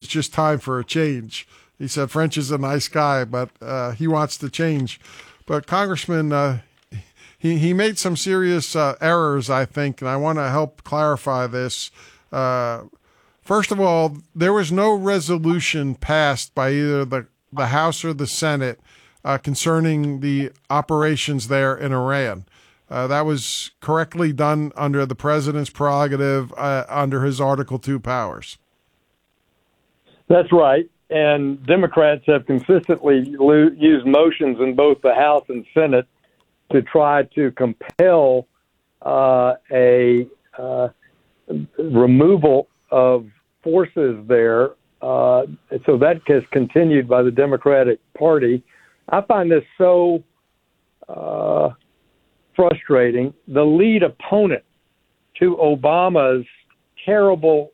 just time for a change. He said French is a nice guy, but he wants to change. But Congressman, he made some serious errors, I think, and I want to help clarify this. First of all, there was no resolution passed by either the House or the Senate concerning the operations there in Iran. That was correctly done under the president's prerogative, under his Article 2 powers. That's right. And Democrats have consistently used motions in both the House and Senate to try to compel a removal of forces there. So that has continued by the Democratic Party. I find this so frustrating. The lead opponent to Obama's terrible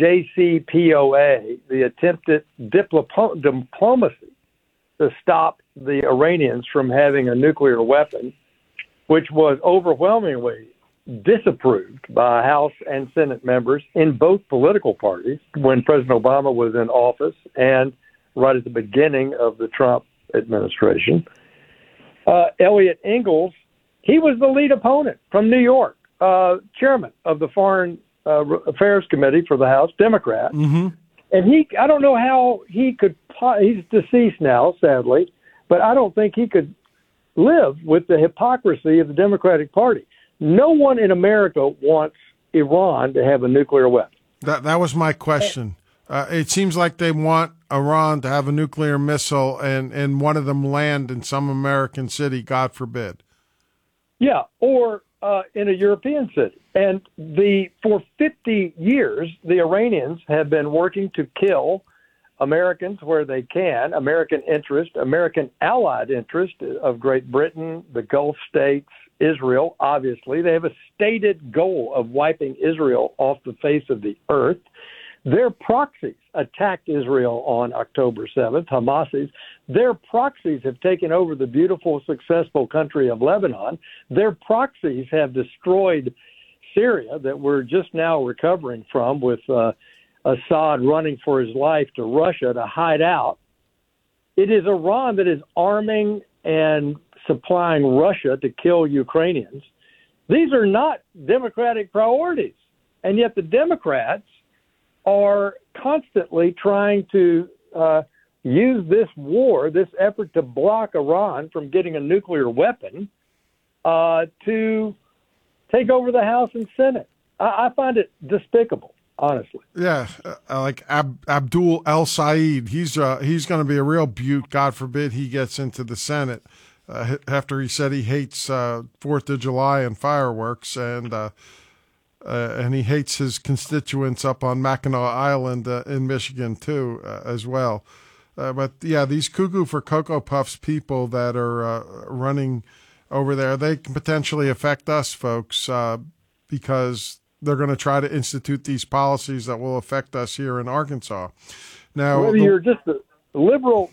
JCPOA, the attempted diplomacy to stop the Iranians from having a nuclear weapon, which was overwhelmingly disapproved by House and Senate members in both political parties when President Obama was in office and right at the beginning of the Trump administration. Elliot Ingalls, he was the lead opponent from New York, chairman of the Foreign Affairs Committee for the House, Democrat. Mm-hmm. And I don't know how he could, he's deceased now, sadly, but I don't think he could live with the hypocrisy of the Democratic Party. No one in America wants Iran to have a nuclear weapon. That was my question. It seems like they want Iran to have a nuclear missile and one of them land in some American city, God forbid. Yeah, or in a European city. And for 50 years, the Iranians have been working to kill Americans where they can, American interest, American allied interest of Great Britain, the Gulf states, Israel, obviously. They have a stated goal of wiping Israel off the face of the earth. Their proxies attacked Israel on October 7th, Hamasis. Their proxies have taken over the beautiful, successful country of Lebanon. Their proxies have destroyed Syria that we're just now recovering from, with Assad running for his life to Russia to hide out. It is Iran that is arming and supplying Russia to kill Ukrainians. These are not Democratic priorities. And yet the Democrats are constantly trying to use this war, this effort to block Iran from getting a nuclear weapon, to take over the House and Senate. I find it despicable, honestly. Yeah, like Abdul El Said, he's going to be a real beaut. God forbid he gets into the Senate after he said he hates 4th of July and fireworks, and he hates his constituents up on Mackinac Island in Michigan too, as well. But yeah, these cuckoo for Cocoa Puffs people that are running over there, they can potentially affect us, folks, because they're going to try to institute these policies that will affect us here in Arkansas. Now, whether you're just a liberal,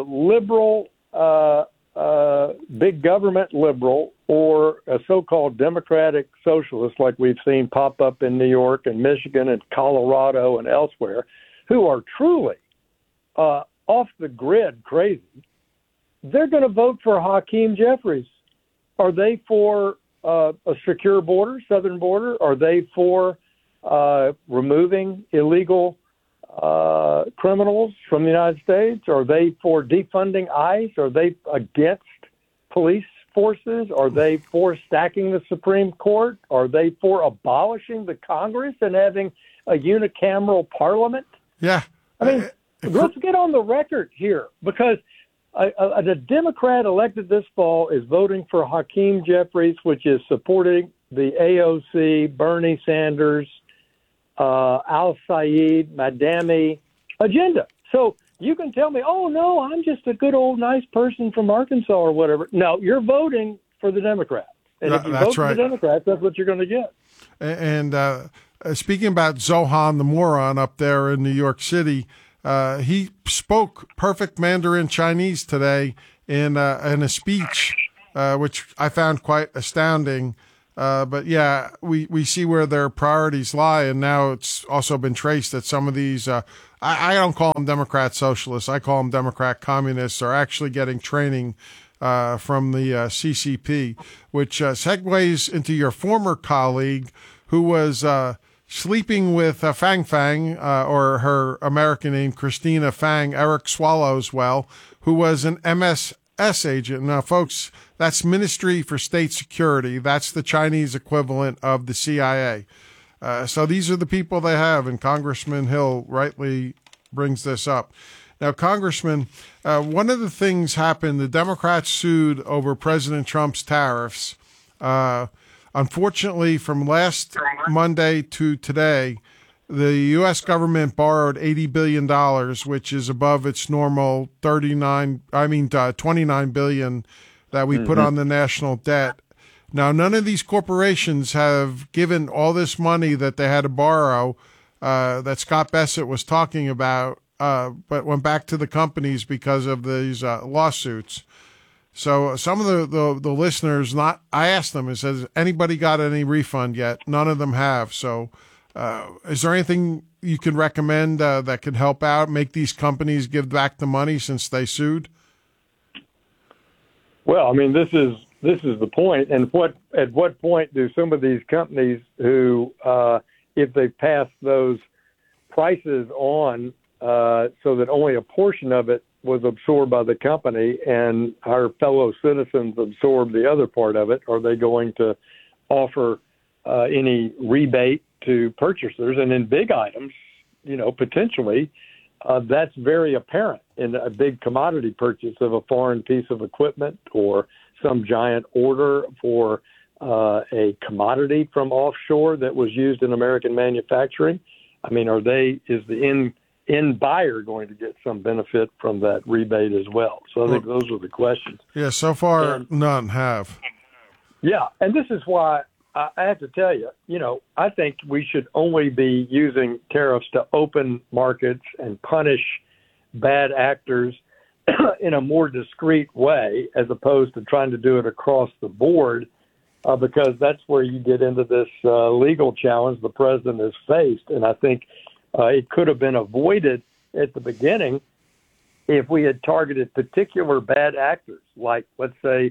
big government liberal, or a so-called democratic socialist like we've seen pop up in New York and Michigan and Colorado and elsewhere, who are truly off the grid crazy, they're going to vote for Hakeem Jeffries. Are they for a secure border, southern border? Are they for removing illegal criminals from the United States? Are they for defunding ICE? Are they against police forces? Are they for stacking the Supreme Court? Are they for abolishing the Congress and having a unicameral parliament? Yeah. I mean, let's get on the record here, because a Democrat elected this fall is voting for Hakeem Jeffries, which is supporting the AOC, Bernie Sanders, Al-Sayed, Madami agenda. So you can tell me, oh, no, I'm just a good old nice person from Arkansas or whatever. No, you're voting for the Democrats. And if you vote for the Democrats, that's what you're going to get. And speaking about Zohan the moron up there in New York City, he spoke perfect Mandarin Chinese today in a speech, which I found quite astounding. But yeah, we see where their priorities lie, and now it's also been traced that some of these, I don't call them Democrat socialists, I call them Democrat communists, are actually getting training from the CCP, which segues into your former colleague who was sleeping with Fang Fang, or her American name, Christina Fang, Eric Swallowswell, who was an MSS agent. Now, folks, that's Ministry for State Security. That's the Chinese equivalent of the CIA. So these are the people they have, and Congressman Hill rightly brings this up. Now, Congressman, one of the things happened, the Democrats sued over President Trump's tariffs. Unfortunately, from last Monday to today, the U.S. government borrowed $80 billion, which is above its normal $29 billion that we put on the national debt. Now, none of these corporations have given all this money that they had to borrow that Scott Bessent was talking about, but went back to the companies because of these lawsuits. So some of the listeners, I asked them, has anybody got any refund yet? None of them have. So is there anything you can recommend that could help out, make these companies give back the money since they sued? Well, I mean, this is the point. And at what point do some of these companies who, if they pass those prices on so that only a portion of it was absorbed by the company and our fellow citizens absorb the other part of it, are they going to offer any rebate to purchasers? And in big items, potentially, that's very apparent in a big commodity purchase of a foreign piece of equipment or some giant order for a commodity from offshore that was used in American manufacturing. I mean, is the end buyer going to get some benefit from that rebate as well? So I think those are the questions. Yeah, so far, none have. Yeah, and this is why I have to tell you, I think we should only be using tariffs to open markets and punish bad actors in a more discreet way, as opposed to trying to do it across the board, because that's where you get into this legal challenge the president has faced. And I think it could have been avoided at the beginning if we had targeted particular bad actors, like, let's say,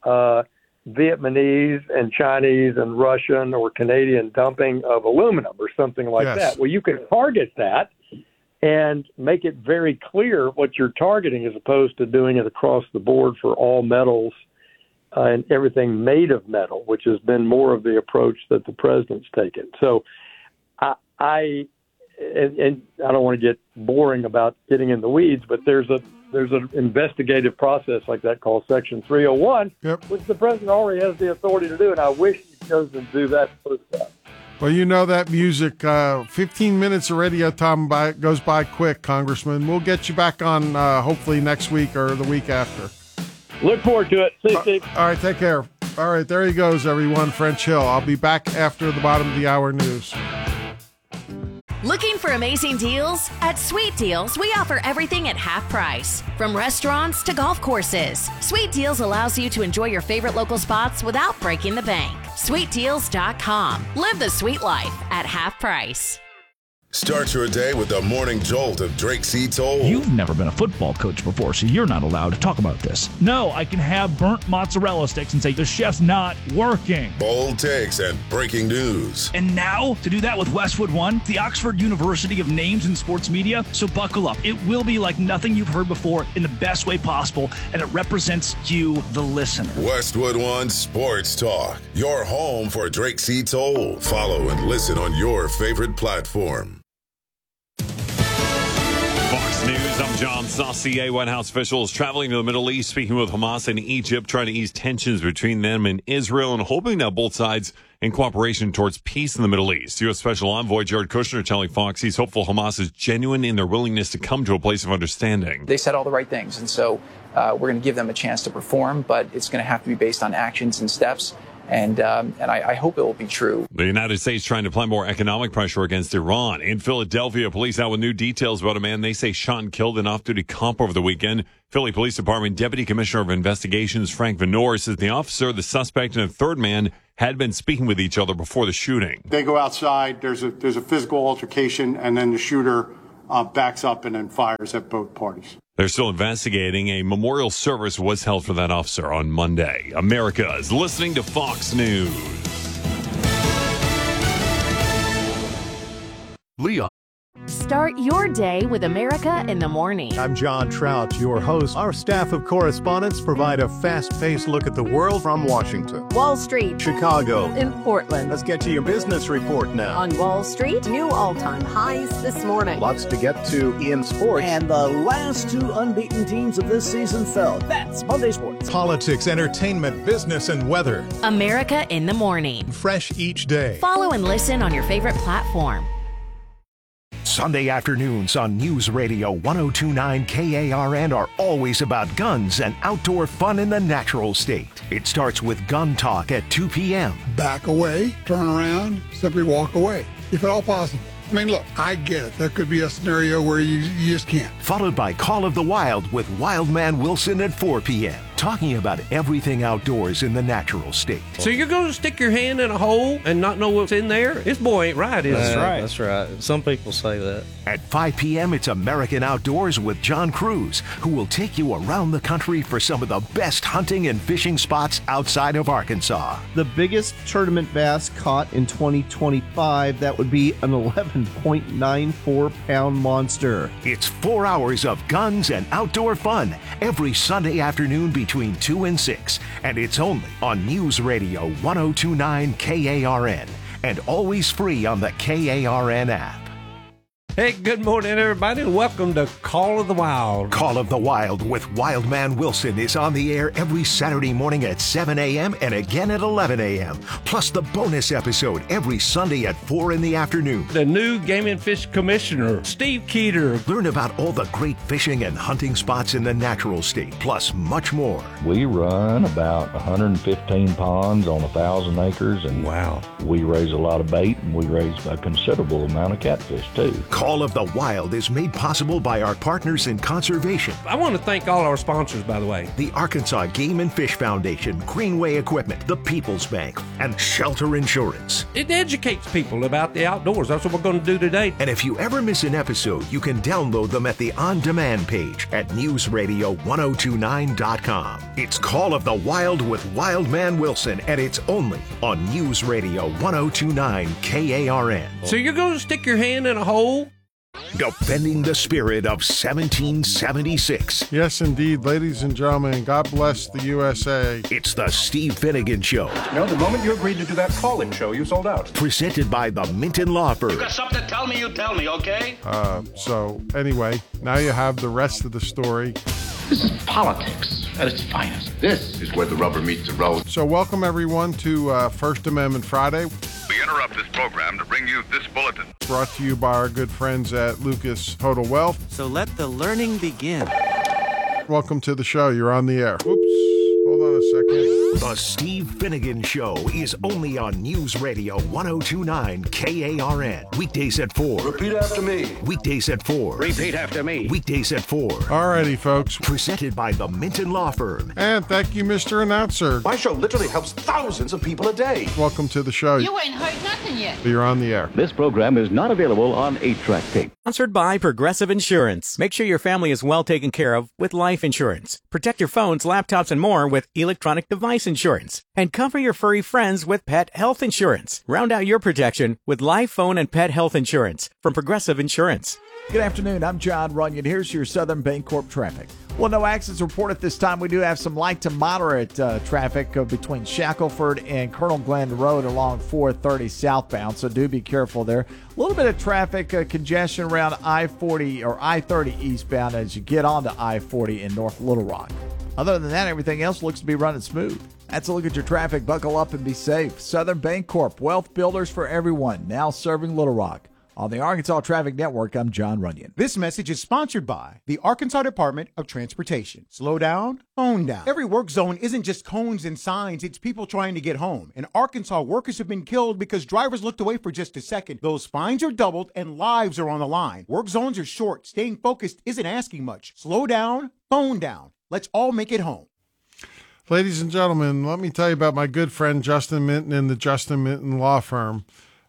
Vietnamese and Chinese and Russian or Canadian dumping of aluminum or something like that. Well, you can target that and make it very clear what you're targeting, as opposed to doing it across the board for all metals and everything made of metal, which has been more of the approach that the president's taken. So I don't want to get boring about getting in the weeds, but there's an investigative process like that called Section 301, which the president already has the authority to do, and I wish he chose to do that first step. Well, that music, 15 minutes of radio time goes by quick, Congressman. We'll get you back on hopefully next week or the week after. Look forward to it. See you, Steve. All right, take care. All right, there he goes, everyone, French Hill. I'll be back after the bottom of the hour news. Looking for amazing deals? At Sweet Deals, we offer everything at half price. From restaurants to golf courses, Sweet Deals allows you to enjoy your favorite local spots without breaking the bank. SweetDeals.com. Live the sweet life at half price. Start your day with the morning jolt of Drake C. Toll. You've never been a football coach before, so you're not allowed to talk about this. No, I can have burnt mozzarella sticks and say the chef's not working. Bold takes and breaking news. And now, to do that with Westwood One, the Oxford University of Names in Sports Media. So buckle up. It will be like nothing you've heard before in the best way possible, and it represents you, the listener. Westwood One Sports Talk, your home for Drake C. Toll. Follow and listen on your favorite platform. Fox News, I'm John Saucier. White House officials traveling to the Middle East, speaking with Hamas and Egypt, trying to ease tensions between them and Israel, and hoping that both sides in cooperation towards peace in the Middle East. U.S. Special Envoy Jared Kushner telling Fox he's hopeful Hamas is genuine in their willingness to come to a place of understanding. They said all the right things, and so we're going to give them a chance to perform, but it's going to have to be based on actions and steps. And I hope it will be true. The United States trying to apply more economic pressure against Iran. In Philadelphia, police out with new details about a man they say shot and killed an off-duty cop over the weekend. Philly Police Department Deputy Commissioner of Investigations Frank Venor says the officer, the suspect, and a third man had been speaking with each other before the shooting. They go outside, there's a physical altercation, and then the shooter backs up and then fires at both parties. They're still investigating. A memorial service was held for that officer on Monday. America is listening to Fox News. Leon. Start your day with America in the morning. I'm John Trout, your host. Our staff of correspondents provide a fast-paced look at the world from Washington, Wall Street, Chicago, in Portland. Let's get to your business report now. On Wall Street, new all-time highs this morning. Lots to get to in sports. And the last two unbeaten teams of this season fell. That's Monday Sports. Politics, entertainment, business, and weather. America in the morning. Fresh each day. Follow and listen on your favorite platform. Sunday afternoons on News Radio 1029 KARN are always about guns and outdoor fun in the natural state. It starts with Gun Talk at 2 p.m. Back away, turn around, simply walk away, if at all possible. I mean, look, I get it. There could be a scenario where you just can't. Followed by Call of the Wild with Wildman Wilson at 4 p.m. Talking about everything outdoors in the natural state. So you're going to stick your hand in a hole and not know what's in there? This boy ain't right, is he? That's right. That's right. Some people say that. At 5 p.m., it's American Outdoors with John Cruz, who will take you around the country for some of the best hunting and fishing spots outside of Arkansas. The biggest tournament bass caught in 2025, that would be an 11.94-pound monster. It's 4 hours of guns and outdoor fun every Sunday afternoon between 2 and 6, and it's only on News Radio 1029 KARN and always free on the KARN app. Hey, good morning, everybody, and welcome to Call of the Wild. Call of the Wild with Wildman Wilson is on the air every Saturday morning at 7 a.m. and again at 11 a.m. Plus the bonus episode every Sunday at 4 in the afternoon. The new Game and Fish Commissioner, Steve Keeter. Learn about all the great fishing and hunting spots in the natural state, plus much more. We run about 115 ponds on 1,000 acres, and wow, we raise a lot of bait, and we raise a considerable amount of catfish, too. Call of the Wild is made possible by our partners in conservation. I want to thank all our sponsors, by the way. The Arkansas Game and Fish Foundation, Greenway Equipment, the People's Bank, and Shelter Insurance. It educates people about the outdoors. That's what we're going to do today. And if you ever miss an episode, you can download them at the on-demand page at newsradio1029.com. It's Call of the Wild with Wildman Wilson, and it's only on News Radio 1029 KARN. So you're going to stick your hand in a hole? Defending the spirit of 1776. Yes, indeed, ladies and gentlemen, God bless the USA. It's the Steve Finnegan Show. You know, the moment you agreed to do that call-in show, you sold out. Presented by the Minton Law Firm. You got something to tell me, you tell me, okay? So, anyway, now you have the rest of the story. This is politics at its finest. This is where the rubber meets the road. So welcome, everyone, to First Amendment Friday. We interrupt this program to bring you this bulletin. Brought to you by our good friends at Lucas Total Wealth. So let the learning begin. Welcome to the show. You're on the air. Oops. Hold on a second. The Steve Finnegan Show is only on News Radio 1029 KARN. Weekdays at 4. Repeat after me. Weekdays at 4. Repeat after me. Weekdays at 4. Alrighty, folks. Presented by the Minton Law Firm. And thank you, Mr. Announcer. My show literally helps thousands of people a day. Welcome to the show. You ain't heard nothing yet. You're on the air. This program is not available on 8-track tape. Sponsored by Progressive Insurance. Make sure your family is well taken care of with life insurance. Protect your phones, laptops, and more with electronic device insurance. And cover your furry friends with pet health insurance. Round out your protection with live phone and pet health insurance from Progressive Insurance. Good afternoon. I'm John Runyon. Here's your Southern Bancorp traffic. Well, no accidents reported this time. We do have some light to moderate traffic between Shackelford and Colonel Glenn Road along 430 southbound, so do be careful there. A little bit of traffic congestion around I-40 or I-30 eastbound as you get onto I-40 in North Little Rock. Other than that, everything else looks to be running smooth. That's a look at your traffic. Buckle up and be safe. Southern Bancorp, wealth builders for everyone, now serving Little Rock. On the Arkansas Traffic Network, I'm John Runyon. This message is sponsored by the Arkansas Department of Transportation. Slow down, phone down. Every work zone isn't just cones and signs, it's people trying to get home. In Arkansas, workers have been killed because drivers looked away for just a second. Those fines are doubled and lives are on the line. Work zones are short. Staying focused isn't asking much. Slow down, phone down. Let's all make it home. Ladies and gentlemen, let me tell you about my good friend Justin Minton and the Justin Minton Law Firm.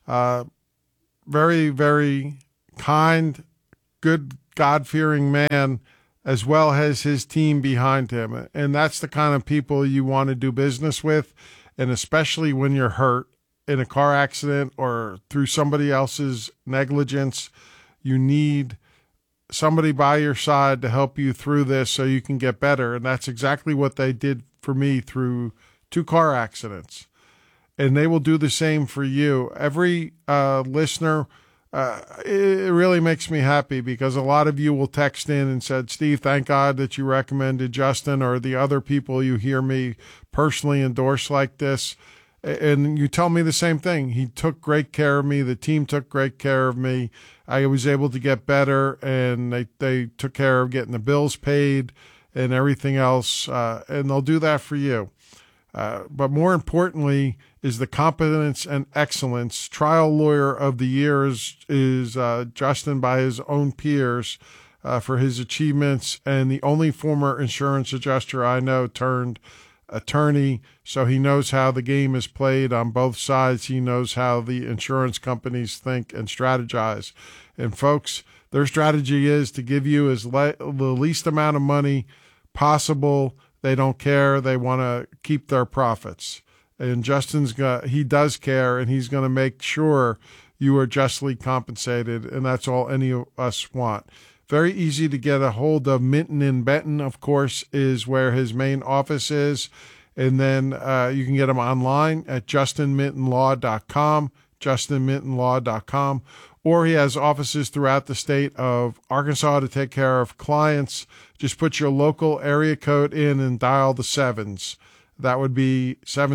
Very, very kind, good, God-fearing man, as well as his team behind him. And that's the kind of people you want to do business with, and especially when you're hurt in a car accident or through somebody else's negligence, you need somebody by your side to help you through this so you can get better. And that's exactly what they did for me through 2 car accidents. And they will do the same for you. Every listener, it really makes me happy because a lot of you will text in and said, Steve, thank God that you recommended Justin or the other people you hear me personally endorse like this. And you tell me the same thing. He took great care of me. The team took great care of me. I was able to get better, and they took care of getting the bills paid and everything else. And they'll do that for you. But more importantly is the competence and excellence. Trial Lawyer of the Year is Justin by his own peers for his achievements, and the only former insurance adjuster I know turned attorney, so he knows how the game is played on both sides. He knows how the insurance companies think and strategize. And folks, their strategy is to give you the least amount of money possible. They don't care. They want to keep their profits. And he does care, and he's going to make sure you are justly compensated, and that's all any of us want. Very easy to get a hold of. Minton in Benton, of course, is where his main office is. And then you can get him online at justinmintonlaw.com, justinmintonlaw.com. Or he has offices throughout the state of Arkansas to take care of clients. Just put your local area code in and dial the 7s. That would be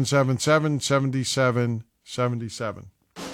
777-7777.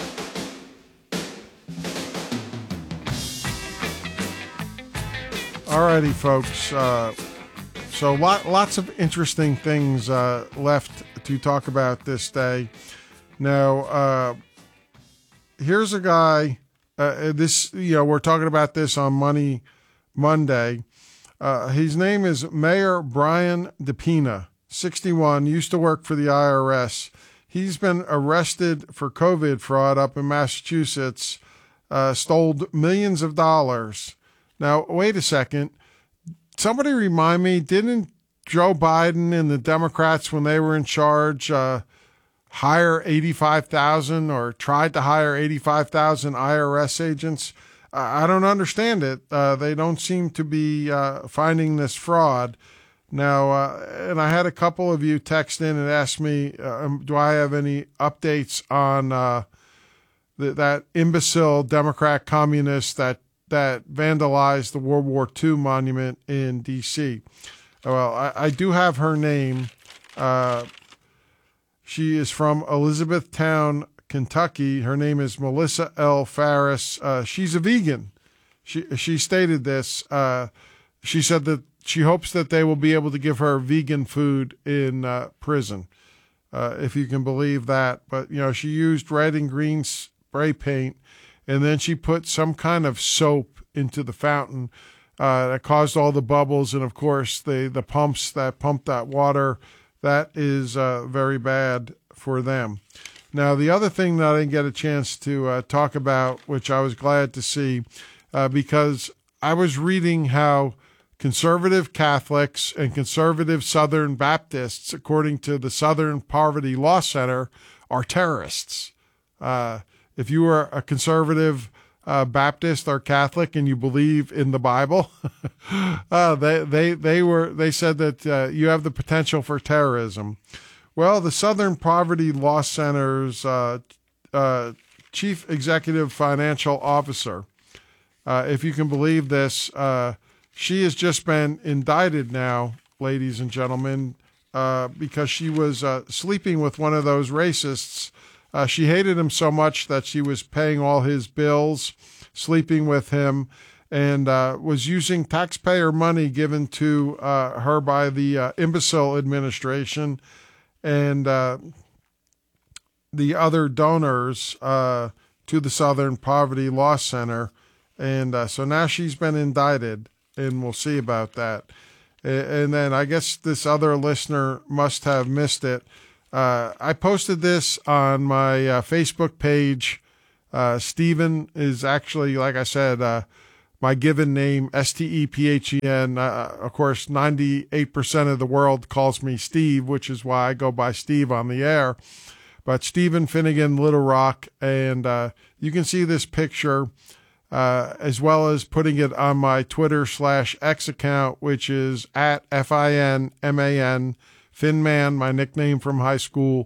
Alrighty, folks. So lots of interesting things left to talk about this day. Now, here's a guy. We're talking about this on Money Monday. His name is Mayor Brian DePina, 61, used to work for the IRS. He's been arrested for COVID fraud up in Massachusetts, stole millions of dollars. Now, wait a second. Somebody remind me, didn't Joe Biden and the Democrats, when they were in charge, hire 85,000 or tried to hire 85,000 IRS agents? I don't understand it. They don't seem to be finding this fraud. Now, and I had a couple of you text in and ask me, do I have any updates on that imbecile Democrat communist that vandalized the World War II monument in D.C.? Well, I do have her name. She is from Elizabethtown, Kentucky. Her name is Melissa L. Farris. She's a vegan. She stated this. She said that she hopes that they will be able to give her vegan food in prison, if you can believe that. But, she used red and green spray paint, and then she put some kind of soap into the fountain that caused all the bubbles. And, of course, the pumps that pump that water, that is very bad for them. Now, the other thing that I didn't get a chance to talk about, which I was glad to see, because I was reading how conservative Catholics and conservative Southern Baptists, according to the Southern Poverty Law Center, are terrorists. If you are a conservative Baptist or Catholic and you believe in the Bible, they said that you have the potential for terrorism. Well, the Southern Poverty Law Center's Chief Executive Financial Officer, if you can believe this, she has just been indicted now, ladies and gentlemen, because she was sleeping with one of those racists She hated him so much that she was paying all his bills, sleeping with him, and was using taxpayer money given to her by the imbecile administration and the other donors to the Southern Poverty Law Center. And so now she's been indicted, and we'll see about that. And then I guess this other listener must have missed it. I posted this on my Facebook page. Stephen is actually, like I said, my given name, Stephen. Of course, 98% of the world calls me Steve, which is why I go by Steve on the air. But Stephen Finnegan, Little Rock, and you can see this picture as well as putting it on my Twitter/X account, which is at FINMAN, Finman, my nickname from high school,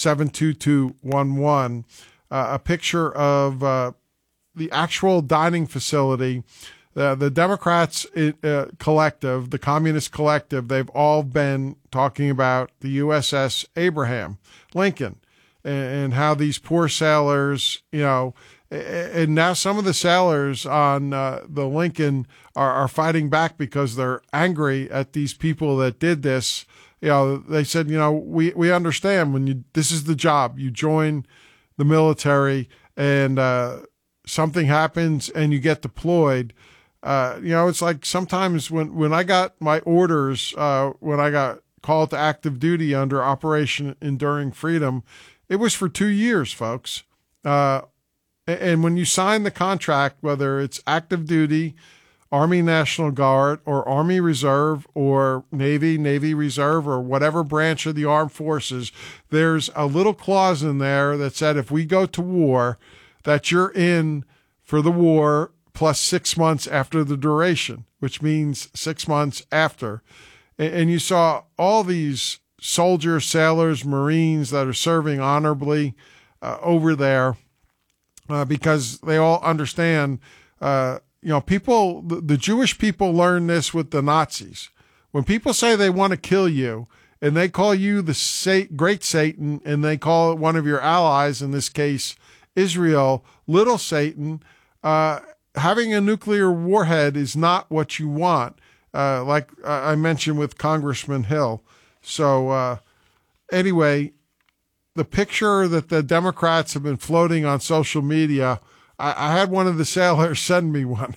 72211. A picture of the actual dining facility. The Democrats collective, the Communist collective, they've all been talking about the USS Abraham Lincoln and how these poor sailors, and now some of the sailors on the Lincoln are fighting back because they're angry at these people that did this. They said, we understand when this is the job. You join the military and something happens and you get deployed. It's like sometimes when I got my orders, when I got called to active duty under Operation Enduring Freedom, it was for 2 years, folks. And when you sign the contract, whether it's active duty, Army National Guard, or Army Reserve, or Navy Reserve, or whatever branch of the armed forces, there's a little clause in there that said if we go to war, that you're in for the war plus 6 months after the duration, which means 6 months after. And you saw all these soldiers, sailors, Marines that are serving honorably over there because they all understand, people, the Jewish people learned this with the Nazis. When people say they want to kill you and they call you the great Satan and they call one of your allies, in this case, Israel, little Satan, having a nuclear warhead is not what you want, like I mentioned with Congressman Hill. So anyway, the picture that the Democrats have been floating on social media, I had one of the sailors send me one.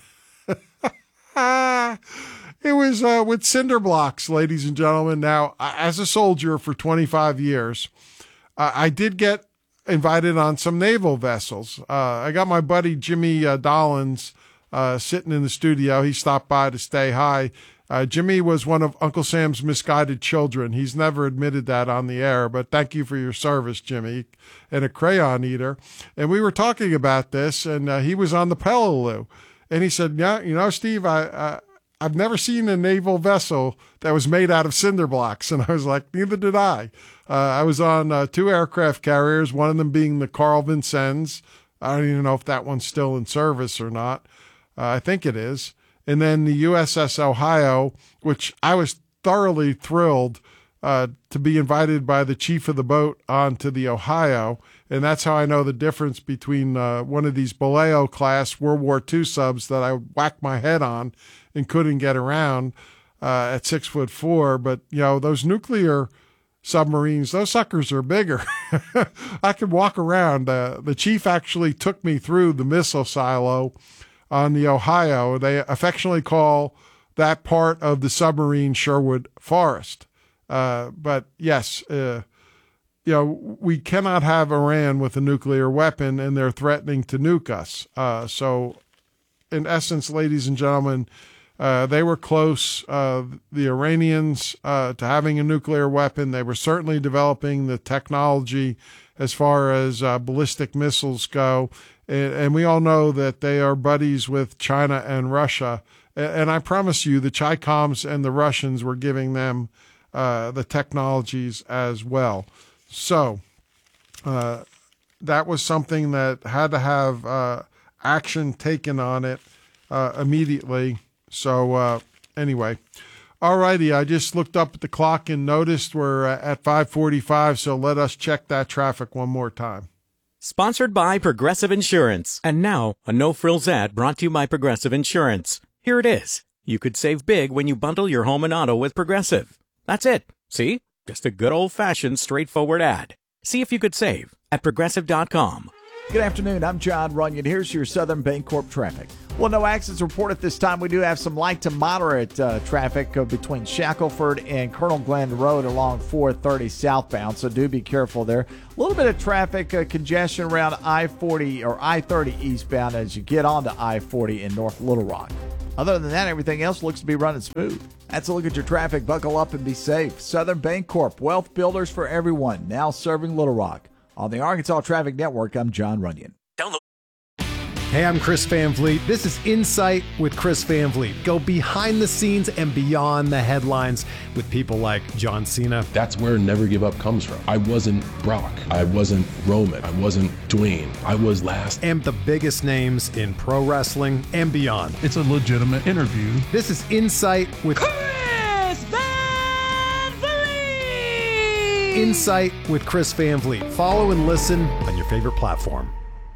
It was with cinder blocks, ladies and gentlemen. Now, as a soldier for 25 years, I did get invited on some naval vessels. I got my buddy Jimmy Dollins sitting in the studio. He stopped by to say hi. Jimmy was one of Uncle Sam's misguided children. He's never admitted that on the air, but thank you for your service, Jimmy, and a crayon eater. And we were talking about this, and he was on the Peleliu. And he said, yeah, Steve, I've never seen a naval vessel that was made out of cinder blocks. And I was like, neither did I. I was on 2 aircraft carriers, one of them being the Carl Vincennes. I don't even know if that one's still in service or not. I think it is. And then the USS Ohio, which I was thoroughly thrilled to be invited by the chief of the boat onto the Ohio. And that's how I know the difference between one of these Baleo class World War II subs that I whacked my head on and couldn't get around at 6'4". But, those nuclear submarines, those suckers are bigger. I could walk around. The chief actually took me through the missile silo on the Ohio. They affectionately call that part of the submarine Sherwood Forest. But yes, we cannot have Iran with a nuclear weapon, and they're threatening to nuke us. So in essence, ladies and gentlemen, they were close, the Iranians, to having a nuclear weapon. They were certainly developing the technology as far as ballistic missiles go. And we all know that they are buddies with China and Russia. And I promise you, the Chi-Coms and the Russians were giving them the technologies as well. So that was something that had to have action taken on it immediately. So anyway, all righty. I just looked up at the clock and noticed we're at 5:45. So let us check that traffic one more time. Sponsored by Progressive Insurance. And now, a no-frills ad brought to you by Progressive Insurance. Here it is. You could save big when you bundle your home and auto with Progressive. That's it. See? Just a good old-fashioned, straightforward ad. See if you could save at Progressive.com. Good afternoon. I'm John Runyon. Here's your Southern Bancorp traffic. Well, no accidents reported this time. We do have some light to moderate traffic between Shackelford and Colonel Glenn Road along 430 southbound, so do be careful there. A little bit of traffic congestion around I-40 or I-30 eastbound as you get onto I-40 in North Little Rock. Other than that, everything else looks to be running smooth. That's a look at your traffic. Buckle up and be safe. Southern Bancorp, wealth builders for everyone, now serving Little Rock. On the Arkansas Traffic Network, I'm John Runyon. Hey, I'm Chris Van Vliet. This is Insight with Chris Van Vliet. Go behind the scenes and beyond the headlines with people like John Cena. That's where Never Give Up comes from. I wasn't Brock. I wasn't Roman. I wasn't Dwayne. I was last. And the biggest names in pro wrestling and beyond. It's a legitimate interview. This is Insight with Chris Van Vliet. Insight with Chris Van Vliet. Follow and listen on your favorite platform.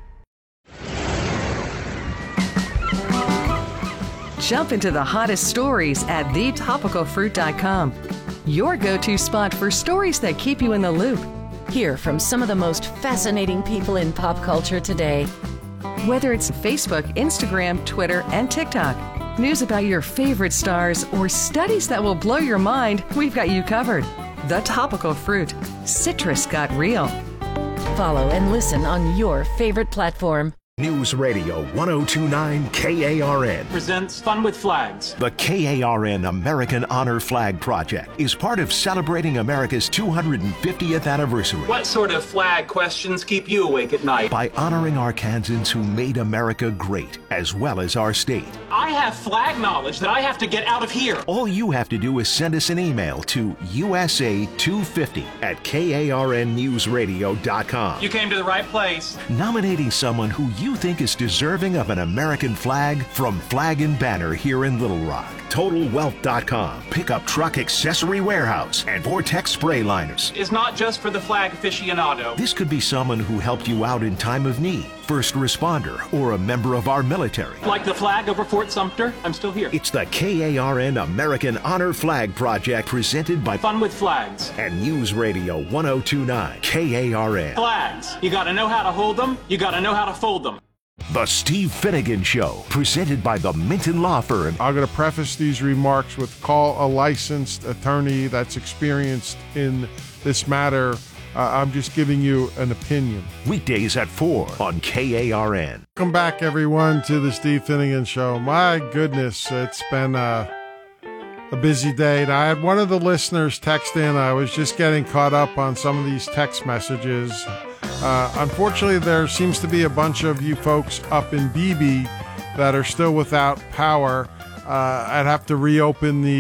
Jump into the hottest stories at thetopicalfruit.com. Your go-to spot for stories that keep you in the loop. Hear from some of the most fascinating people in pop culture today. Whether it's Facebook, Instagram, Twitter, and TikTok, news about your favorite stars, or studies that will blow your mind, we've got you covered. The Topical Fruit. Citrus got real. Follow and listen on your favorite platform. News Radio 1029 KARN presents Fun with Flags. The KARN American Honor Flag Project is part of celebrating America's 250th anniversary. What sort of flag questions keep you awake at night? By honoring Arkansans who made America great, as well as our state. I have flag knowledge that I have to get out of here. All you have to do is send us an email to USA250@KARNnewsradio.com. You came to the right place. Nominating someone who you think is deserving of an American flag from Flag and Banner here in Little Rock. TotalWealth.com, Pickup Truck Accessory Warehouse, and Vortex Spray Liners. Is not just for the flag aficionado. This could be someone who helped you out in time of need, first responder, or a member of our military. Like the flag over Fort Sumter, I'm still here. It's the KARN American Honor Flag Project presented by Fun with Flags and News Radio 1029 KARN. Flags. You gotta know how to hold them, you gotta know how to fold them. The Steve Finnegan Show, presented by the Minton Law Firm. I'm going to preface these remarks with call a licensed attorney that's experienced in this matter. I'm just giving you an opinion. Weekdays at 4 on KARN. Welcome back, everyone, to the Steve Finnegan Show. My goodness, it's been a busy day. I had one of the listeners text in. I was just getting caught up on some of these text messages. Unfortunately, there seems to be a bunch of you folks up in BB that are still without power. I'd have to reopen the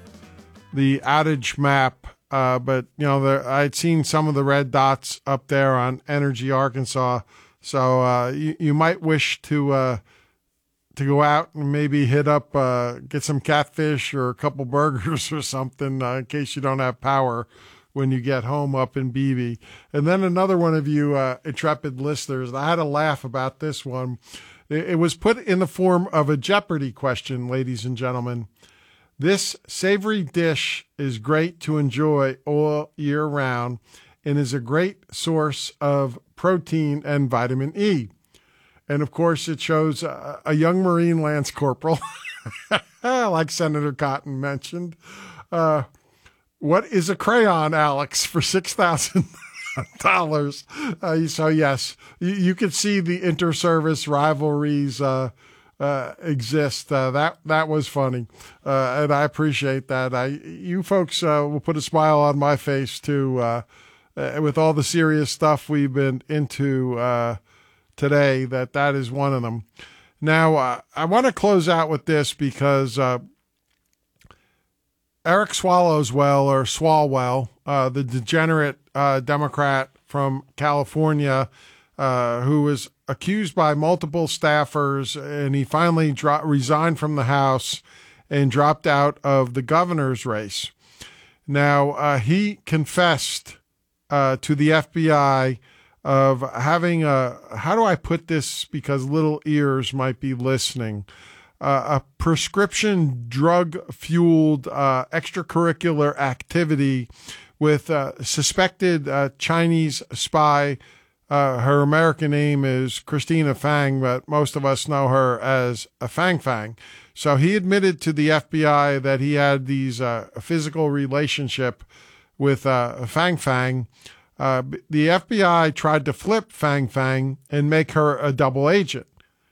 outage map, but you know, I'd seen some of the red dots up there on Energy Arkansas. So you might wish to go out and maybe hit up, get some catfish or a couple burgers or something in case you don't have power when you get home up in BB. And then another one of you intrepid listeners, I had a laugh about this one. It was put in the form of a Jeopardy question, ladies and gentlemen. This savory dish is great to enjoy all year round and is a great source of protein and vitamin E. And of course, it shows a young Marine Lance Corporal, like Senator Cotton mentioned. What is a crayon, Alex, for $6,000? So yes, you could see the inter-service rivalries exist. That was funny, and I appreciate that. You folks will put a smile on my face too, with all the serious stuff we've been into today. That is one of them. Now I want to close out with this because Eric Swalwell, the degenerate Democrat from California, who was accused by multiple staffers, and he finally resigned from the House and dropped out of the governor's race. Now, he confessed to the FBI of having how do I put this because little ears might be listening, a prescription drug-fueled extracurricular activity with suspected Chinese spy. Her American name is Christina Fang, but most of us know her as Fang Fang. So he admitted to the FBI that he had these physical relationship with Fang Fang. The FBI tried to flip Fang Fang and make her a double agent.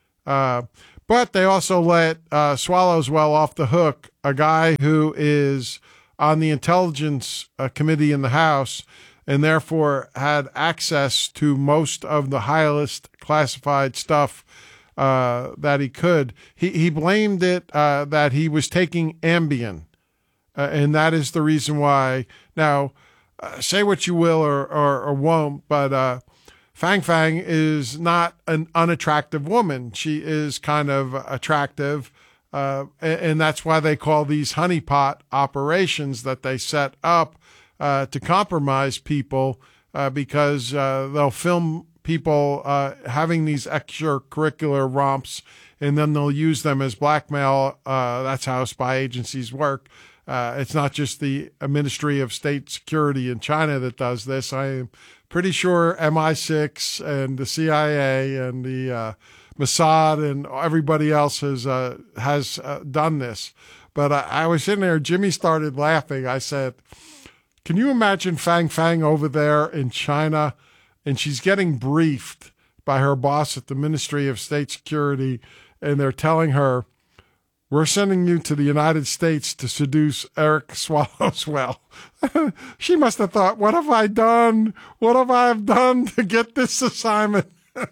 But they also let Swallowswell off the hook, a guy who is on the Intelligence Committee in the House and therefore had access to most of the highest classified stuff that he could. He blamed it that he was taking Ambien, and that is the reason why. Now, say what you will or won't, but Fang Fang is not an unattractive woman. She is kind of attractive, and that's why they call these honeypot operations that they set up to compromise people, because they'll film people having these extracurricular romps, and then they'll use them as blackmail. That's how spy agencies work. It's not just the Ministry of State Security in China that does this. I am pretty sure MI6 and the CIA and the Mossad and everybody else has done this. But I was sitting there, Jimmy started laughing. I said, can you imagine Fang Fang over there in China, and she's getting briefed by her boss at the Ministry of State Security, and they're telling her, we're sending you to the United States to seduce Eric Swallowswell. She must have thought, what have I done? What have I done to get this assignment?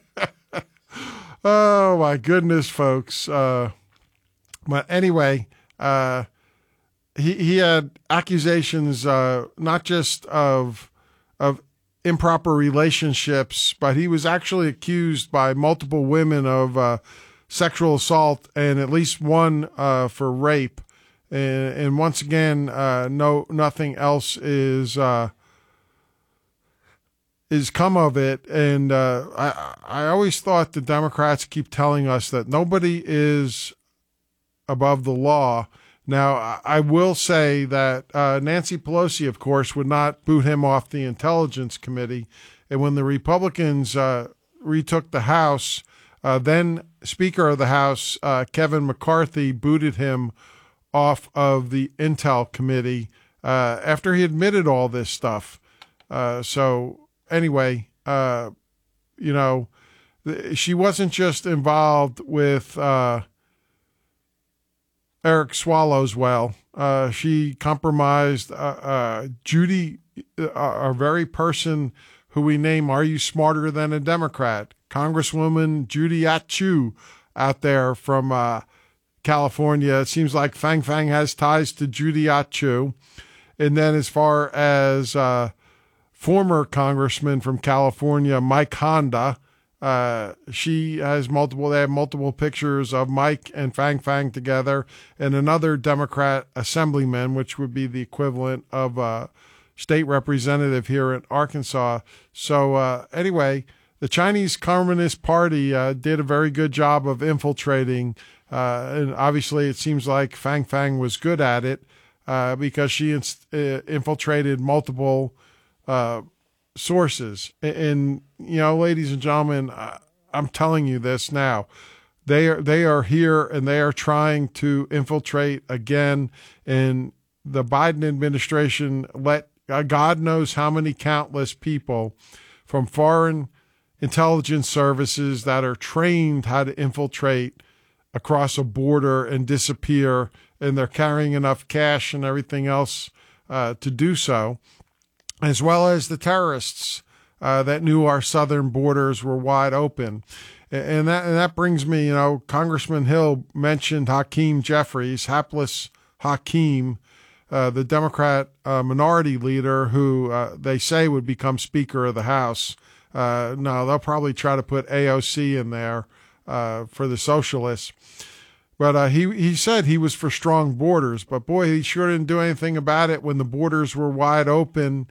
Oh, my goodness, folks. But anyway, he had accusations not just of improper relationships, but he was actually accused by multiple women of sexual assault and at least one for rape. And once again, nothing else is come of it. And I always thought the Democrats keep telling us that nobody is above the law. Now, I will say that Nancy Pelosi, of course, would not boot him off the Intelligence Committee. And when the Republicans retook the House, then Speaker of the House, Kevin McCarthy, booted him off of the Intel Committee after he admitted all this stuff. So anyway, she wasn't just involved with Eric Swallowswell. She compromised Judy, our very person who we name Are You Smarter Than a Democrat? Congresswoman Judy Atchu out there from California. It seems like Fang Fang has ties to Judy Atchu. And then as far as former congressman from California, Mike Honda, they have multiple pictures of Mike and Fang Fang together, and another Democrat assemblyman, which would be the equivalent of a state representative here in Arkansas. So anyway, the Chinese Communist Party did a very good job of infiltrating, and obviously it seems like Fang Fang was good at it because she infiltrated multiple sources. And ladies and gentlemen, I'm telling you this now. They are here and they are trying to infiltrate again. And the Biden administration let God knows how many countless people from foreign intelligence services that are trained how to infiltrate across a border and disappear, and they're carrying enough cash and everything else to do so, as well as the terrorists that knew our southern borders were wide open. And that brings me, Congressman Hill mentioned Hakeem Jeffries, hapless Hakeem, the Democrat minority leader who they say would become Speaker of the House. No, they'll probably try to put AOC in there for the socialists. But he said he was for strong borders. But boy, he sure didn't do anything about it when the borders were wide open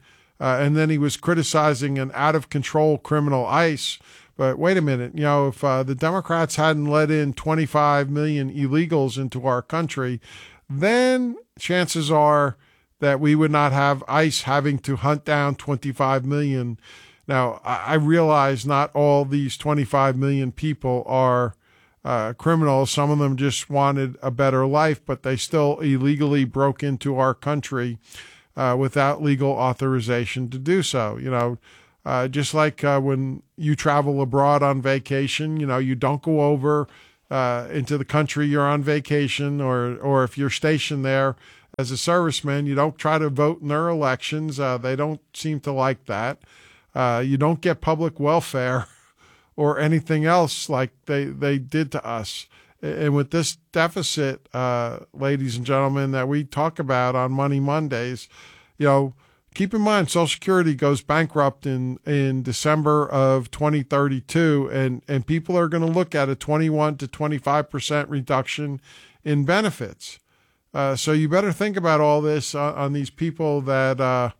And then he was criticizing an out-of-control criminal ICE. But wait a minute, if the Democrats hadn't let in 25 million illegals into our country, then chances are that we would not have ICE having to hunt down 25 million. Now, I realize not all these 25 million people are criminals. Some of them just wanted a better life, but they still illegally broke into our country without legal authorization to do so. Just like when you travel abroad on vacation, you don't go over into the country you're on vacation, or if you're stationed there as a serviceman, you don't try to vote in their elections. They don't seem to like that. You don't get public welfare or anything else like they did to us. And with this deficit, ladies and gentlemen, that we talk about on Money Mondays, keep in mind, Social Security goes bankrupt in December of 2032, and people are going to look at a 21 to 25% reduction in benefits. So you better think about all this on these people that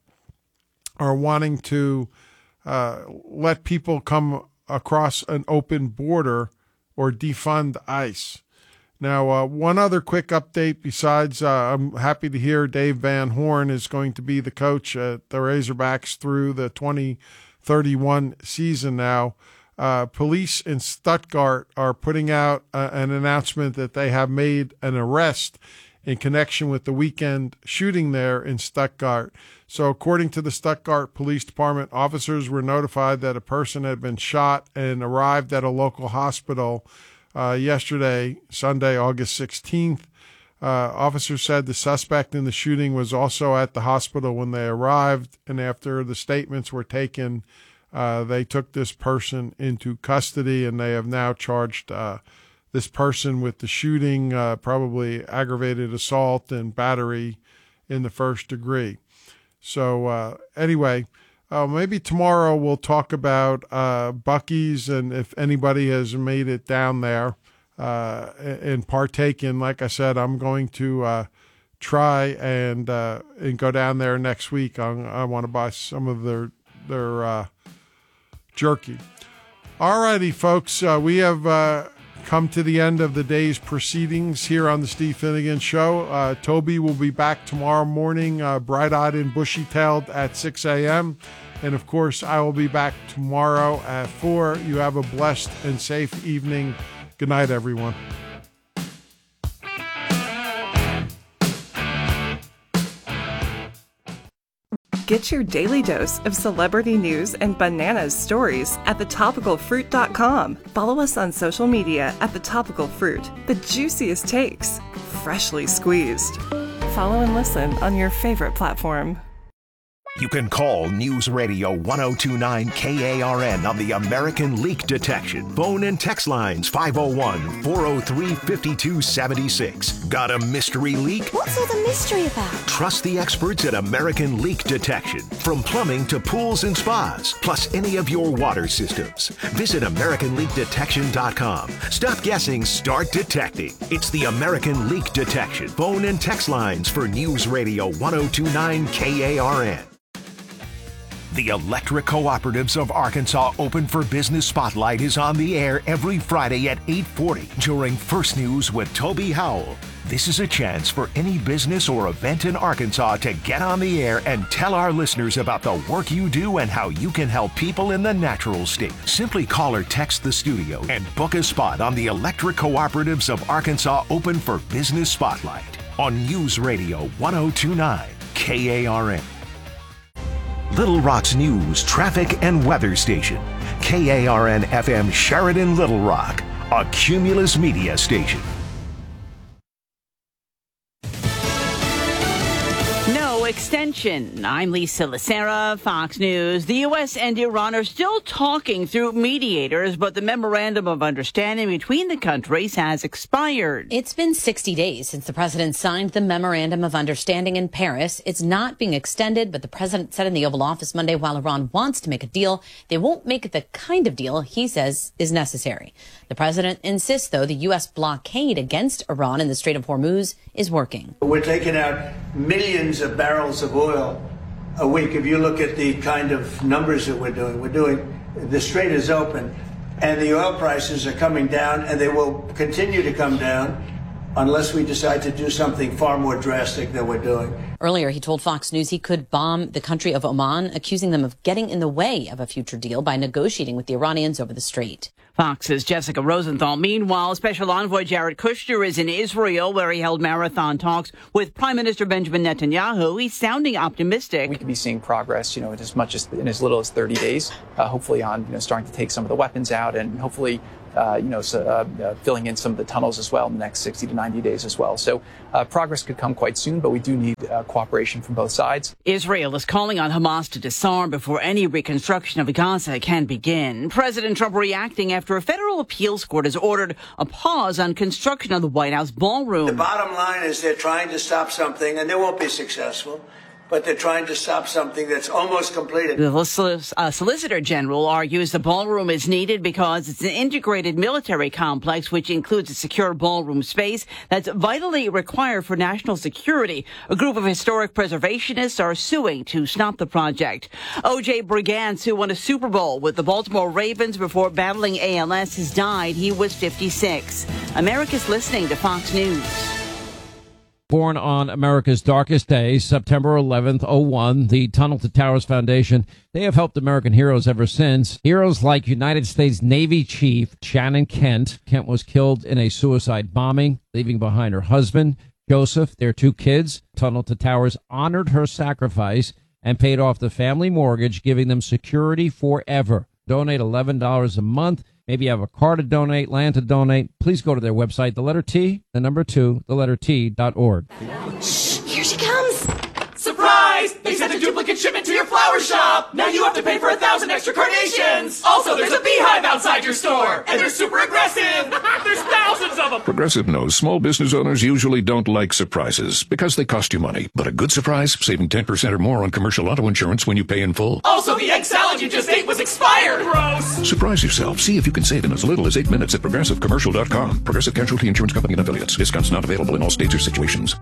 are wanting to let people come across an open border or defund ICE. Now, one other quick update besides I'm happy to hear Dave Van Horn is going to be the coach at the Razorbacks through the 2031 season now. Police in Stuttgart are putting out an announcement that they have made an arrest in connection with the weekend shooting there in Stuttgart. So according to the Stuttgart Police Department, officers were notified that a person had been shot and arrived at a local hospital yesterday, Sunday, August 16th. Officers said the suspect in the shooting was also at the hospital when they arrived, and after the statements were taken, they took this person into custody, and they have now charged this person with the shooting, probably aggravated assault and battery in the first degree. So anyway, maybe tomorrow we'll talk about Buc-ee's, and if anybody has made it down there and partake in, like I said, I'm going to try and go down there next week. I want to buy some of their jerky. All righty, folks, we have come to the end of the day's proceedings here on the Steve Finnegan Show. Toby will be back tomorrow morning, bright-eyed and bushy-tailed at 6 a.m., and, of course, I will be back tomorrow at 4. You have a blessed and safe evening. Good night, everyone. Get your daily dose of celebrity news and bananas stories at thetopicalfruit.com. Follow us on social media at The Topical Fruit. The juiciest takes, freshly squeezed. Follow and listen on your favorite platform. You can call News Radio 1029 KARN on the American Leak Detection. Phone and text lines 501-403-5276. Got a mystery leak? What's all the mystery about? Trust the experts at American Leak Detection. From plumbing to pools and spas, plus any of your water systems. Visit AmericanLeakDetection.com. Stop guessing, start detecting. It's the American Leak Detection. Phone and text lines for News Radio 1029 KARN. The Electric Cooperatives of Arkansas Open for Business Spotlight is on the air every Friday at 8:40 during First News with Toby Howell. This is a chance for any business or event in Arkansas to get on the air and tell our listeners about the work you do and how you can help people in the natural state. Simply call or text the studio and book a spot on the Electric Cooperatives of Arkansas Open for Business Spotlight on News Radio 1029 KARN. Little Rock's news, traffic, and weather station. KARN FM Sheridan, Little Rock, a Cumulus Media station. No extension. I'm Lisa Lacera, Fox News. The U.S. and Iran are still talking through mediators, but the memorandum of understanding between the countries has expired. It's been 60 days since the president signed the memorandum of understanding in Paris. It's not being extended, but the president said in the Oval Office Monday, while Iran wants to make a deal, they won't make the kind of deal he says is necessary. The president insists, though, the U.S. blockade against Iran in the Strait of Hormuz is working. We're taking out millions of barrels of oil a week. If you look at the kind of numbers that we're doing, the strait is open, and the oil prices are coming down, and they will continue to come down unless we decide to do something far more drastic than we're doing. Earlier, he told Fox News he could bomb the country of Oman, accusing them of getting in the way of a future deal by negotiating with the Iranians over the strait. Fox's Jessica Rosenthal. Meanwhile, Special Envoy Jared Kushner is in Israel, where he held marathon talks with Prime Minister Benjamin Netanyahu. He's sounding optimistic. We could be seeing progress, in as little as 30 days, hopefully on, starting to take some of the weapons out and hopefully filling in some of the tunnels as well in the next 60 to 90 days as well. So progress could come quite soon, but we do need cooperation from both sides. Israel is calling on Hamas to disarm before any reconstruction of Gaza can begin. President Trump reacting after a federal appeals court has ordered a pause on construction of the White House ballroom. The bottom line is they're trying to stop something, and they won't be successful. But they're trying to stop something that's almost completed. The Solicitor General argues the ballroom is needed because it's an integrated military complex, which includes a secure ballroom space that's vitally required for national security. A group of historic preservationists are suing to stop the project. O.J. Brigance, who won a Super Bowl with the Baltimore Ravens before battling ALS, has died. He was 56. America's listening to Fox News. Born on America's darkest day, September 11th, 01, the Tunnel to Towers Foundation, they have helped American heroes ever since. Heroes like United States Navy Chief Shannon Kent. Kent was killed in a suicide bombing, leaving behind her husband, Joseph, their 2 kids. Tunnel to Towers honored her sacrifice and paid off the family mortgage, giving them security forever. Donate $11 a month. Maybe you have a car to donate, land to donate. Please go to their website, the letter T, the number 2, the letter T.org. Shh, here she comes. Surprise! They sent a duplicate shipment to your flower shop. Now you have to pay for 1,000 extra carnations. Also, there's a beehive outside your store. And they're super aggressive. There's thousands of them. Progressive knows small business owners usually don't like surprises because they cost you money. But a good surprise, saving 10% or more on commercial auto insurance when you pay in full. Also, the egg salad you just ate was expired. Gross. Surprise yourself. See if you can save in as little as 8 minutes at ProgressiveCommercial.com. Progressive Casualty Insurance Company and Affiliates. Discounts not available in all states or situations.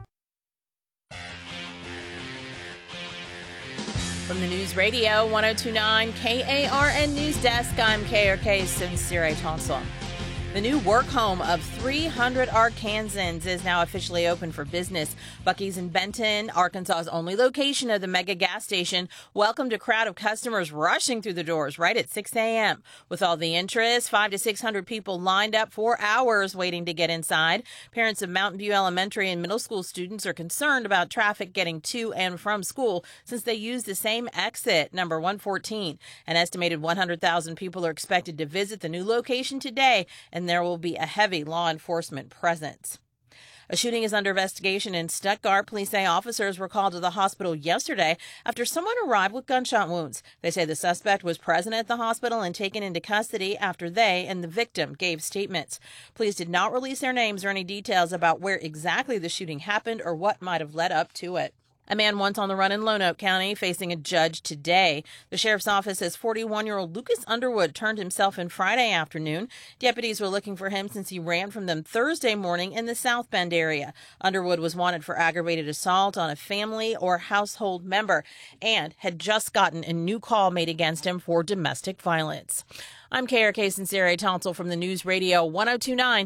From the News Radio 1029 KARN News Desk, I'm KRK's Sincere Tonsel. The new work home of 300 Arkansans is now officially open for business. Buc-ee's in Benton, Arkansas's only location of the mega gas station, welcomed a crowd of customers rushing through the doors right at 6 a.m. With all the interest, 500 to 600 people lined up for hours waiting to get inside. Parents of Mountain View Elementary and middle school students are concerned about traffic getting to and from school since they use the same exit, number 114. An estimated 100,000 people are expected to visit the new location today, and there will be a heavy law enforcement presence. A shooting is under investigation in Stuttgart. Police say officers were called to the hospital yesterday after someone arrived with gunshot wounds. They say the suspect was present at the hospital and taken into custody after they and the victim gave statements. Police did not release their names or any details about where exactly the shooting happened or what might have led up to it. A man once on the run in Lonoke County facing a judge today. The sheriff's office says 41-year-old Lucas Underwood turned himself in Friday afternoon. Deputies were looking for him since he ran from them Thursday morning in the South Bend area. Underwood was wanted for aggravated assault on a family or household member and had just gotten a new call made against him for domestic violence. I'm KRK Sincere Tonsel from the News Radio 1029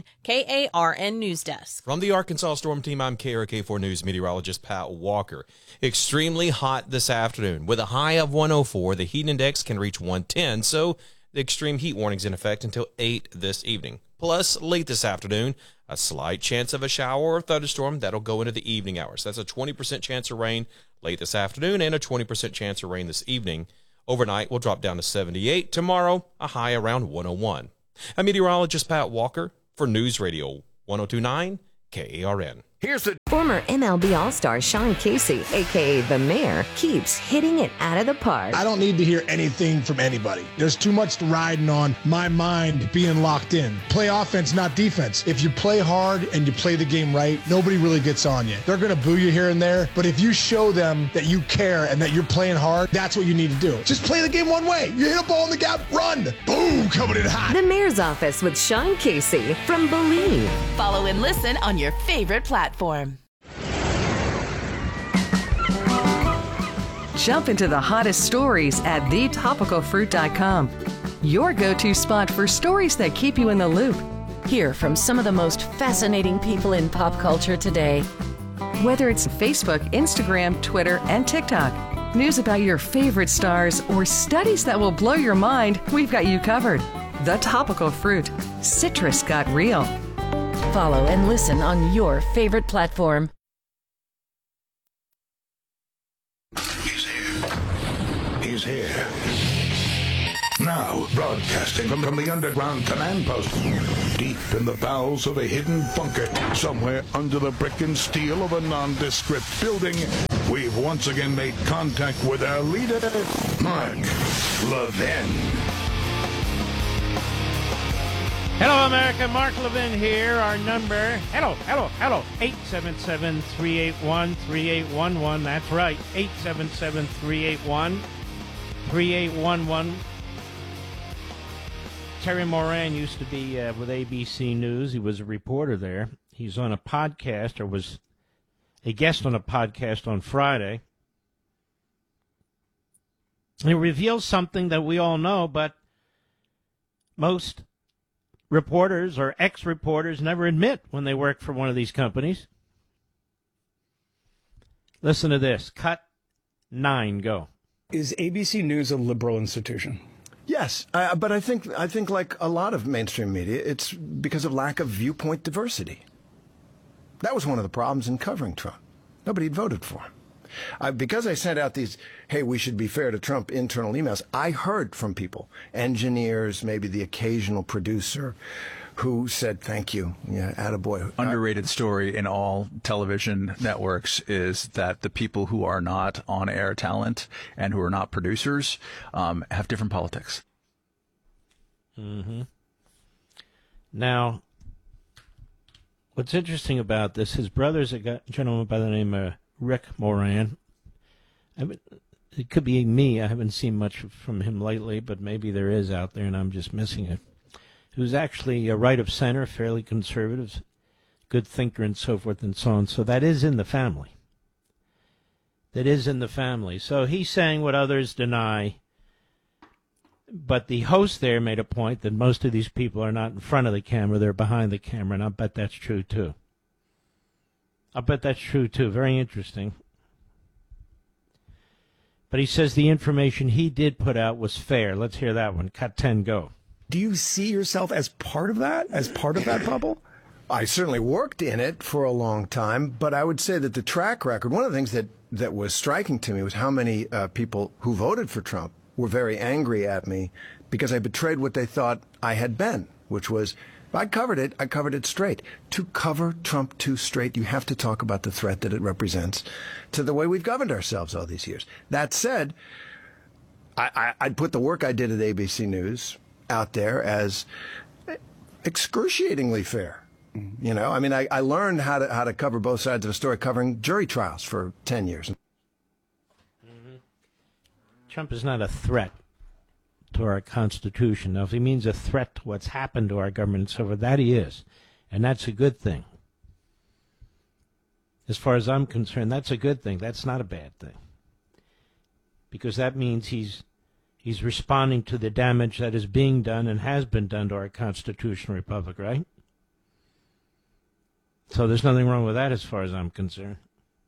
KARN News Desk. From the Arkansas Storm Team, I'm KRK4 News meteorologist Pat Walker. Extremely hot this afternoon. With a high of 104, the heat index can reach 110, so the extreme heat warning's in effect until 8 this evening. Plus, late this afternoon, a slight chance of a shower or thunderstorm that'll go into the evening hours. That's a 20% chance of rain late this afternoon and a 20% chance of rain this evening. Overnight, we'll drop down to 78. Tomorrow, a high around 101. I'm meteorologist Pat Walker for News Radio 1029 KARN. Here's the former MLB All-Star Sean Casey, a.k.a. The Mayor, keeps hitting it out of the park. I don't need to hear anything from anybody. There's too much riding on my mind being locked in. Play offense, not defense. If you play hard and you play the game right, nobody really gets on you. They're going to boo you here and there, but if you show them that you care and that you're playing hard, that's what you need to do. Just play the game one way. You hit a ball in the gap, run. Boom, coming in hot. The Mayor's Office with Sean Casey from Believe. Follow and listen on your favorite platform. Jump into the hottest stories at thetopicalfruit.com. Your go-to spot for stories that keep you in the loop. Hear from some of the most fascinating people in pop culture today. Whether it's Facebook, Instagram, Twitter, and TikTok, news about your favorite stars, or studies that will blow your mind, we've got you covered. The Topical Fruit. Citrus got real. Follow and listen on your favorite platform. He's here. Now, broadcasting from the underground command post, deep in the bowels of a hidden bunker, somewhere under the brick and steel of a nondescript building, we've once again made contact with our leader, Mark Levin. Hello, America. Mark Levin here. Our number, hello, 877-381-3811. That's right, 877-381-3811. Terry Moran used to be with ABC News. He was a reporter there. He's on a podcast, or was a guest on a podcast on Friday. He reveals something that we all know, but most reporters or ex-reporters never admit when they work for one of these companies. Listen to this. Cut 9, go. Is ABC News a liberal institution? Yes, but I think like a lot of mainstream media, it's because of lack of viewpoint diversity. That was one of the problems in covering Trump. Nobody had voted for him. Because I sent out these, hey, we should be fair to Trump internal emails, I heard from people, engineers, maybe the occasional producer, who said, thank you. Yeah, attaboy. Underrated story in all television networks is that the people who are not on-air talent and who are not producers have different politics. Mm-hmm. Now, what's interesting about this, his brother's a gentleman by the name of Rick Moran. It could be me. I haven't seen much from him lately, but maybe there is out there and I'm just missing it. Who's actually a right of center, fairly conservative, good thinker and so forth and so on. So that is in the family. That is in the family. So he's saying what others deny. But the host there made a point that most of these people are not in front of the camera, they're behind the camera, and I bet that's true too. Very interesting. But he says the information he did put out was fair. Let's hear that one. Cut 10, go. Do you see yourself as part of that? As part of that bubble? I certainly worked in it for a long time, but I would say that the track record, one of the things that was striking to me was how many people who voted for Trump were very angry at me because I betrayed what they thought I had been, which was, I covered it straight. To cover Trump too straight, you have to talk about the threat that it represents to the way we've governed ourselves all these years. That said, I'd put the work I did at ABC News out there as excruciatingly fair. You know, I mean, I learned how to cover both sides of a story, covering jury trials for 10 years. Mm-hmm. Trump is not a threat to our Constitution. Now, if he means a threat to what's happened to our government and so forth, that he is. And that's a good thing. As far as I'm concerned, that's a good thing. That's not a bad thing. Because that means he's responding to the damage that is being done and has been done to our constitutional republic, right? So there's nothing wrong with that as far as I'm concerned.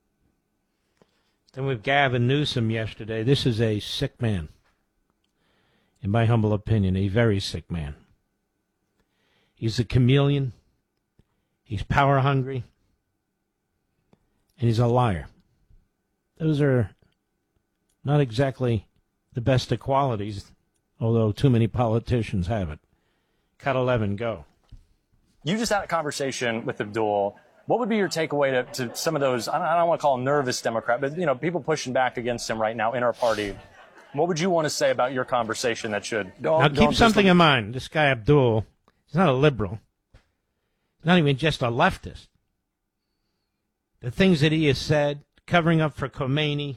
Then we've Gavin Newsom yesterday. This is a sick man. In my humble opinion, a very sick man. He's a chameleon. He's power hungry. And he's a liar. Those are not exactly the best of qualities, although too many politicians have it. Cut 11, go. You just had a conversation with Abdul. What would be your takeaway to some of those, I don't want to call them nervous Democrat, but, you know, people pushing back against him right now in our party? What would you want to say about your conversation that should... Now, keep something in mind. This guy, Abdul, he's not a liberal. He's not even just a leftist. The things that he has said, covering up for Khomeini,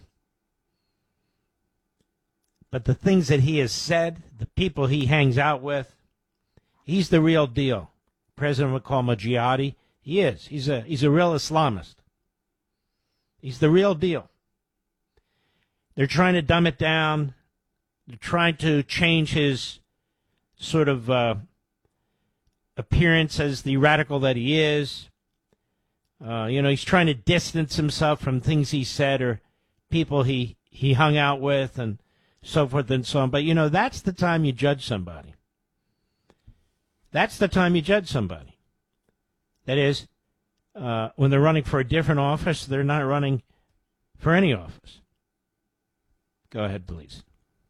but the things that he has said, the people he hangs out with, he's the real deal. The president would call him a jihadi. He is. He's a real Islamist. He's the real deal. They're trying to dumb it down. They're trying to change his sort of appearance as the radical that he is. He's trying to distance himself from things he said or people he hung out with and so forth and so on. But, that's the time you judge somebody. That's the time you judge somebody. That is, when they're running for a different office, they're not running for any office. Go ahead, please.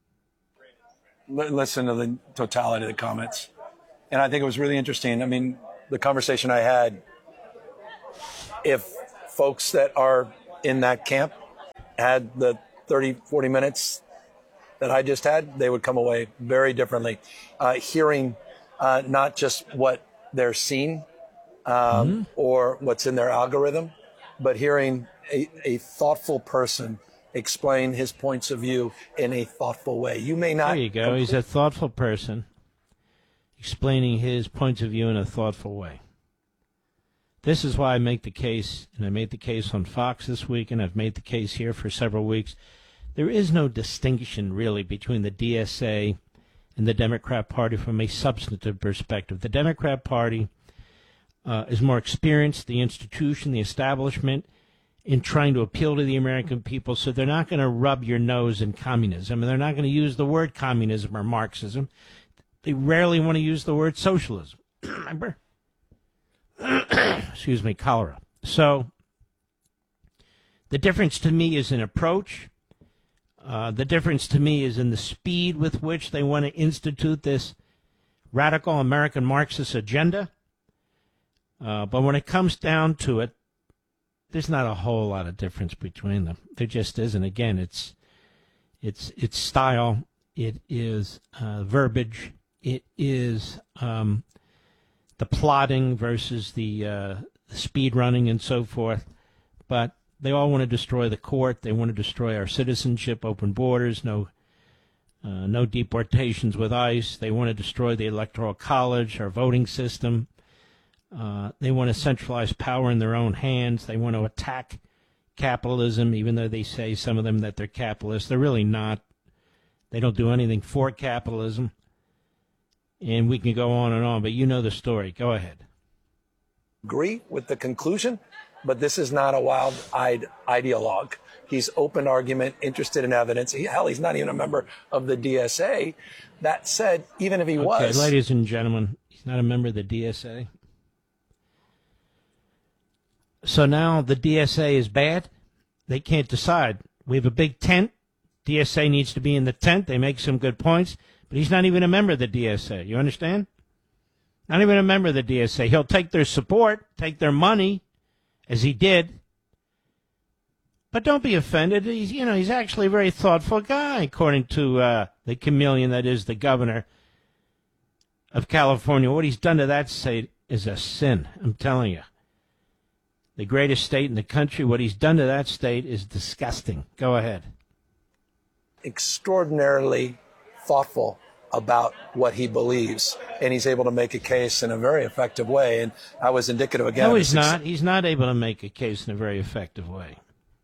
Listen to the totality of the comments. And I think it was really interesting. I mean, the conversation I had, if folks that are in that camp had the 30, 40 minutes that I just had, they would come away very differently. Hearing not just what they're seeing or what's in their algorithm, but hearing a thoughtful person explain his points of view in a thoughtful way. You may not... There you go. He's a thoughtful person explaining his points of view in a thoughtful way. This is why I make the case, and I made the case on Fox this week, and I've made the case here for several weeks. There is no distinction, really, between the DSA and the Democrat Party from a substantive perspective. The Democrat Party is more experienced, the institution, the establishment, in trying to appeal to the American people, so they're not going to rub your nose in communism, and they're not going to use the word communism or Marxism. They rarely want to use the word socialism. Remember? Excuse me, cholera. So the difference to me is in approach. The difference to me is in the speed with which they want to institute this radical American Marxist agenda. But when it comes down to it, there's not a whole lot of difference between them. There just isn't. Again, it's style. It is verbiage. It is the plotting versus the speed running and so forth. But they all want to destroy the court. They want to destroy our citizenship, open borders, no deportations with ICE. They want to destroy the Electoral College, our voting system. They want to centralize power in their own hands. They want to attack capitalism, even though they say, some of them, that they're capitalists. They're really not. They don't do anything for capitalism. And we can go on and on, but you know the story. Go ahead. Agree with the conclusion, but this is not a wild-eyed ideologue. He's open argument, interested in evidence. He's not even a member of the DSA. That said, even if he was... Ladies and gentlemen, he's not a member of the DSA. So now the DSA is bad. They can't decide. We have a big tent. DSA needs to be in the tent. They make some good points, but he's not even a member of the DSA. You understand? Not even a member of the DSA. He'll take their support, take their money, as he did. But don't be offended. He's actually a very thoughtful guy, according to the chameleon that is the governor of California. What he's done to that state is a sin, I'm telling you. The greatest state in the country, what he's done to that state is disgusting. Go ahead. Extraordinarily thoughtful about what he believes, and he's able to make a case in a very effective way, and I was indicative again. No, he's not. He's not able to make a case in a very effective way.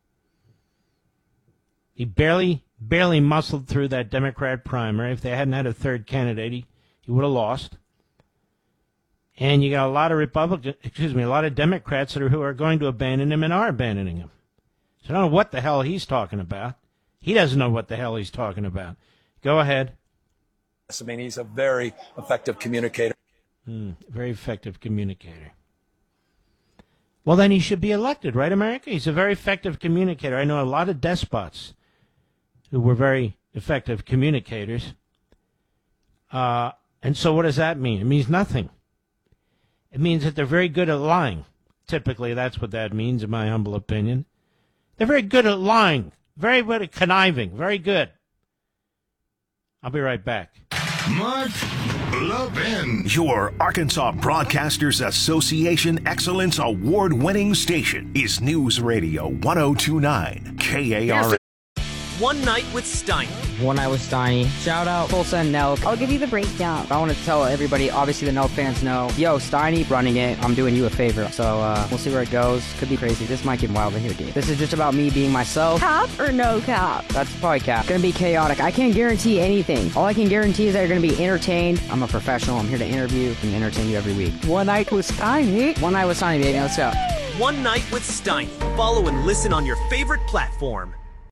He barely muscled through that Democrat primary. If they hadn't had a third candidate, he would have lost. And you got a lot of a lot of Democrats who are going to abandon him and are abandoning him. So I don't know what the hell he's talking about. He doesn't know what the hell he's talking about. Go ahead. I mean, he's a very effective communicator. Very effective communicator. Well, then he should be elected, right, America? He's a very effective communicator. I know a lot of despots who were very effective communicators. And so what does that mean? It means nothing. It means that they're very good at lying. Typically, that's what that means, in my humble opinion. They're very good at lying. Very good at conniving. Very good. I'll be right back. Mark Levin. Your Arkansas Broadcasters Association Excellence Award-winning station is News Radio 102.9 KARN. One Night with Steiny. One Night with Steiny. Shout out Tulsa and Nelk. I'll give you the breakdown. I want to tell everybody, obviously the Nelk fans know, yo, Steiny running it. I'm doing you a favor. So we'll see where it goes. Could be crazy. This might get wild in here, dude. This is just about me being myself. Cap or no cap? That's probably cap. Gonna be chaotic. I can't guarantee anything. All I can guarantee is that you're gonna be entertained. I'm a professional. I'm here to interview and entertain you every week. One Night with Steiny. One Night with Steiny, baby. Let's go. One Night with Steiny. Follow and listen on your favorite platform.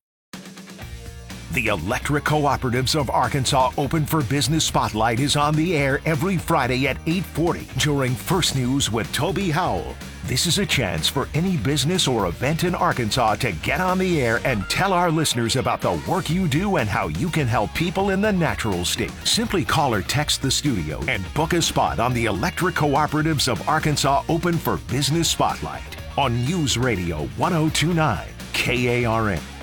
The Electric Cooperatives of Arkansas Open for Business Spotlight is on the air every Friday at 8:40 during First News with Toby Howell. This is a chance for any business or event in Arkansas to get on the air and tell our listeners about the work you do and how you can help people in the natural state. Simply call or text the studio and book a spot on the Electric Cooperatives of Arkansas Open for Business Spotlight on News Radio 1029 KARN.